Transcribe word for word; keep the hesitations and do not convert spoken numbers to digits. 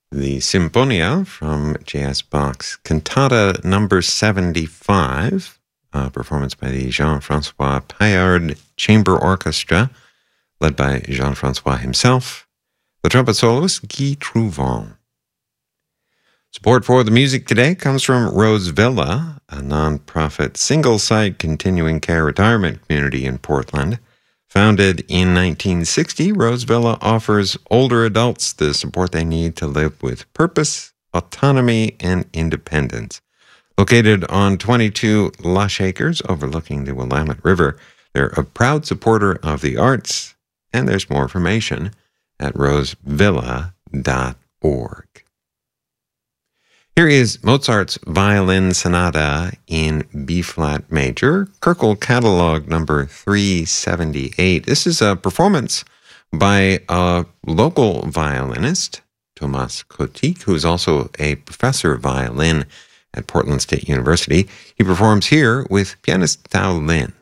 the Sinfonia from J S Bach's Cantata number seventy-five, a performance by the Jean-Francois Paillard Chamber Orchestra, led by Jean-Francois himself. The trumpet soloist, Guy Trouvant. Support for the music today comes from Rose Villa, a nonprofit single-site continuing care retirement community in Portland. Founded in nineteen sixty, Rose Villa offers older adults the support they need to live with purpose, autonomy, and independence. Located on twenty-two lush acres overlooking the Willamette River, they're a proud supporter of the arts, and there's more information at rose villa dot org. Here is Mozart's Violin Sonata in B-flat major, Köchel Catalog number three seventy-eight. This is a performance by a local violinist, Thomas Kotik, who is also a professor of violin at Portland State University. He performs here with pianist Tao Lin.